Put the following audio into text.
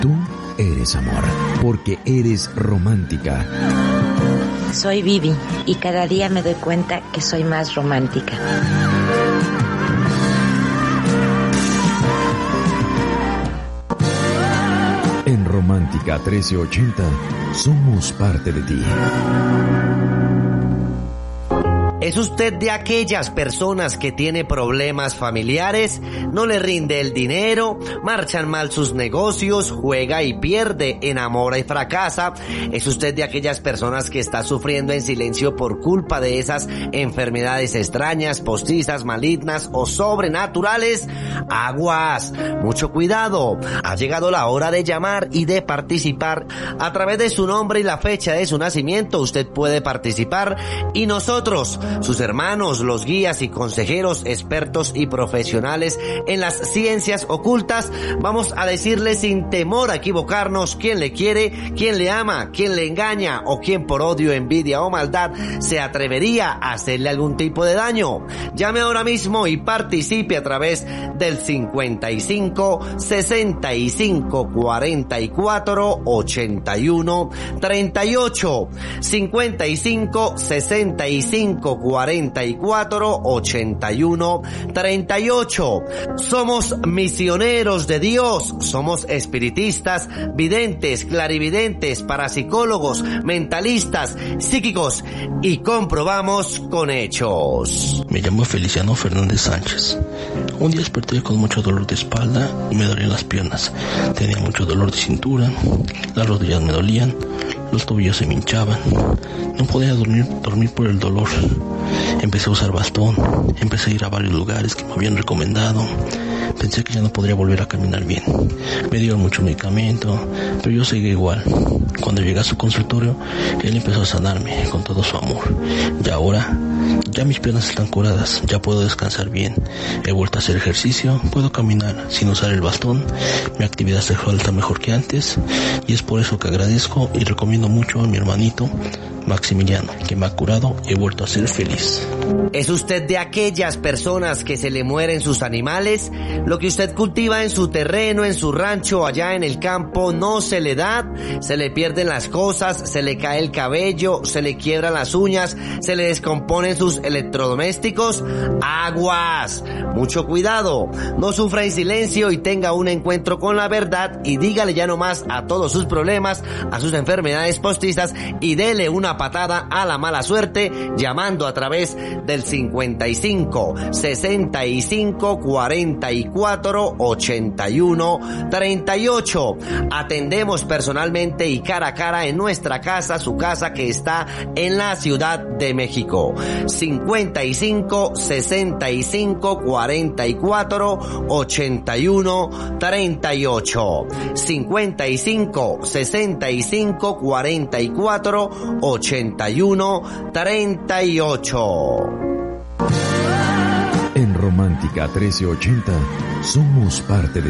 Tú eres amor, porque eres romántica. Soy Vivi y cada día me doy cuenta que soy más romántica. En Romántica 1380 somos parte de ti. ¿Es usted de aquellas personas que tiene problemas familiares? ¿No le rinde el dinero? ¿Marchan mal sus negocios? ¿Juega y pierde? ¿Enamora y fracasa? ¿Es usted de aquellas personas que está sufriendo en silencio por culpa de esas enfermedades extrañas, postizas, malignas o sobrenaturales? ¡Aguas! ¡Mucho cuidado! Ha llegado la hora de llamar y de participar. A través de su nombre y la fecha de su nacimiento usted puede participar y nosotros, sus hermanos, los guías y consejeros, expertos y profesionales en las ciencias ocultas, vamos a decirle sin temor a equivocarnos quién le quiere, quién le ama, quién le engaña o quién por odio, envidia o maldad se atrevería a hacerle algún tipo de daño. Llame ahora mismo y participe a través del 55 65 44 81 38 55 65 44 81 38. Somos misioneros de Dios, somos espiritistas, videntes, clarividentes, parapsicólogos, mentalistas, psíquicos y comprobamos con hechos. Me llamo Feliciano Fernández Sánchez. Un día desperté con mucho dolor de espalda y me dolían las piernas. Tenía mucho dolor de cintura, las rodillas me dolían, los tobillos se me hinchaban. No podía dormir por el dolor. Empecé a usar bastón, empecé a ir a varios lugares que me habían recomendado. Pensé que ya no podría volver a caminar bien. Me dieron mucho medicamento, pero yo seguí igual. Cuando llegué a su consultorio, él empezó a sanarme con todo su amor. Y ahora, ya mis piernas están curadas, ya puedo descansar bien. He vuelto a hacer ejercicio, puedo caminar sin usar el bastón. Mi actividad sexual está mejor que antes. Y es por eso que agradezco y recomiendo mucho a mi hermanito Maximiliano, que me ha curado y he vuelto a ser feliz. ¿Es usted de aquellas personas que se le mueren sus animales? ¿Lo que usted cultiva en su terreno, en su rancho, allá en el campo, no se le da? ¿Se le pierden las cosas? ¿Se le cae el cabello? ¿Se le quiebran las uñas? ¿Se le descomponen sus electrodomésticos? ¡Aguas! Mucho cuidado. No sufra en silencio y tenga un encuentro con la verdad y dígale ya no más a todos sus problemas, a sus enfermedades postizas y dele una patada a la mala suerte llamando a través del 55 65 44 81 38. Atendemos personalmente y cara a cara en nuestra casa, su casa que está en la Ciudad de México. 55 65 44 81 38. 55 65 44 81 38. En Romántica 1380 somos parte de